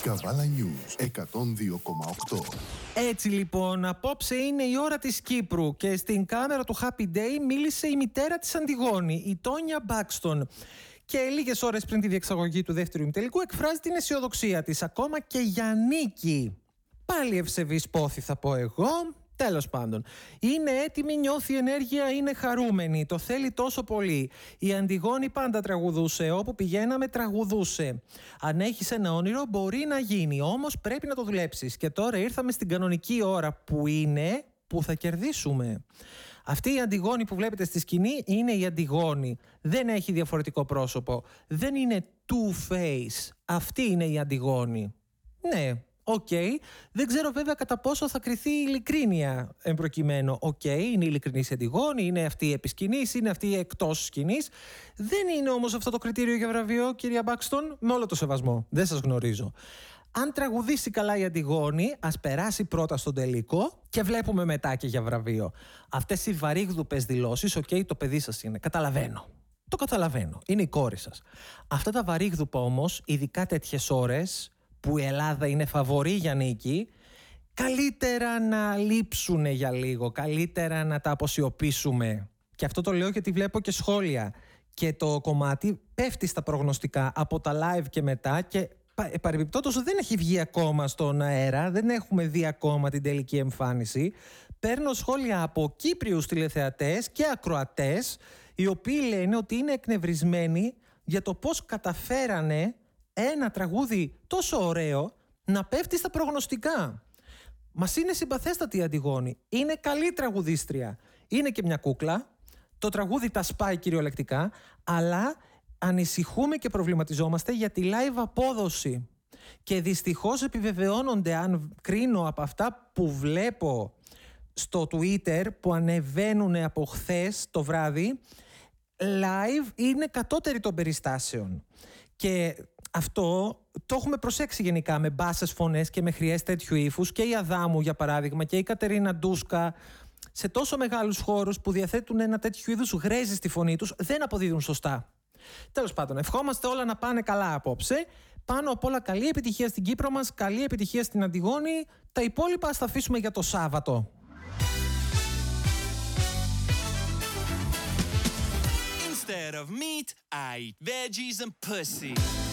Καβάλα News 102,8. Έτσι λοιπόν, απόψε είναι η ώρα της Κύπρου και στην κάμερα του Happy Day μίλησε η μητέρα της Αντιγόνη, η Τόνια Μπάκστον. Και λίγες ώρες πριν τη διεξαγωγή του δεύτερου ημιτελικού εκφράζει την αισιοδοξία της, ακόμα και για νίκη. Πάλι ευσεβής πόθη θα πω εγώ. Τέλος πάντων, είναι έτοιμη, νιώθει ενέργεια, είναι χαρούμενη, το θέλει τόσο πολύ. Η Αντιγόνη πάντα τραγουδούσε, όπου πηγαίναμε τραγουδούσε. Αν έχεις ένα όνειρο μπορεί να γίνει, όμως πρέπει να το δουλέψεις. Και τώρα ήρθαμε στην κανονική ώρα που είναι, που θα κερδίσουμε. Αυτή η Αντιγόνη που βλέπετε στη σκηνή είναι η Αντιγόνη. Δεν έχει διαφορετικό πρόσωπο. Δεν είναι two-face. Αυτή είναι η Αντιγόνη. Ναι. Οκ. Δεν ξέρω βέβαια κατά πόσο θα κριθεί η ειλικρίνεια εμπροκειμένου. Οκ. Είναι ειλικρινής η Αντιγόνη, είναι αυτή επί σκηνής, είναι αυτή εκτός σκηνής. Δεν είναι όμως αυτό το κριτήριο για βραβείο, κυρία Μπάκστον, με όλο το σεβασμό. Δεν σας γνωρίζω. Αν τραγουδήσει καλά η Αντιγόνη, ας περάσει πρώτα στον τελικό και βλέπουμε μετά και για βραβείο. Αυτές οι βαρύγδουπες δηλώσεις, το παιδί σας είναι. Καταλαβαίνω. Το καταλαβαίνω. Είναι η κόρη σας. Αυτά τα βαρύγδουπα όμως, ειδικά τέτοιες ώρες, που η Ελλάδα είναι φαβορή για νίκη, καλύτερα να λείψουν για λίγο, καλύτερα να τα αποσιωπήσουμε. Και αυτό το λέω γιατί βλέπω και σχόλια. Και το κομμάτι πέφτει στα προγνωστικά από τα live και μετά και παρεμπιπτόντως δεν έχει βγει ακόμα στον αέρα, δεν έχουμε δει ακόμα την τελική εμφάνιση. Παίρνω σχόλια από Κύπριους τηλεθεατές και ακροατές, οι οποίοι λένε ότι είναι εκνευρισμένοι για το πώς καταφέρανε ένα τραγούδι τόσο ωραίο να πέφτει στα προγνωστικά. Μας είναι συμπαθέστατη η Αντιγόνη. Είναι καλή τραγουδίστρια. Είναι και μια κούκλα. Το τραγούδι τα σπάει κυριολεκτικά. Αλλά ανησυχούμε και προβληματιζόμαστε για τη live απόδοση. Και δυστυχώς επιβεβαιώνονται, αν κρίνω από αυτά που βλέπω στο Twitter που ανεβαίνουν από χθες το βράδυ, live είναι κατώτερη των περιστάσεων. Και αυτό το έχουμε προσέξει γενικά με μπάσες φωνές και με χρειές τέτοιου ύφους, και η Αδάμου για παράδειγμα και η Κατερίνα Ντούσκα, σε τόσο μεγάλους χώρους που διαθέτουν ένα τέτοιου είδους γρέζι στη φωνή τους, δεν αποδίδουν σωστά. Τέλος πάντων, ευχόμαστε όλα να πάνε καλά απόψε. Πάνω απ' όλα καλή επιτυχία στην Κύπρο μας, καλή επιτυχία στην Αντιγόνη. Τα υπόλοιπα ας τα αφήσουμε για το Σάββατο. Instead of meat, I eat veggies and pussy.